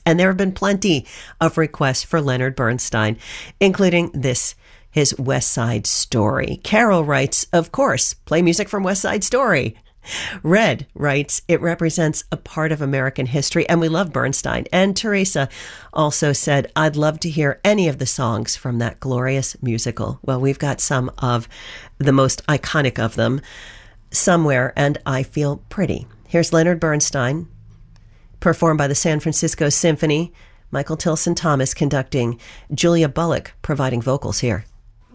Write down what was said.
And there have been plenty of requests for Leonard Bernstein, including this, his West Side Story. Carol writes, of course, play music from West Side Story. Red writes, it represents a part of American history, and we love Bernstein. And Teresa also said, I'd love to hear any of the songs from that glorious musical. Well, we've got some of the most iconic of them somewhere, and I Feel Pretty. Here's Leonard Bernstein, performed by the San Francisco Symphony. Michael Tilson Thomas conducting, Julia Bullock providing vocals here.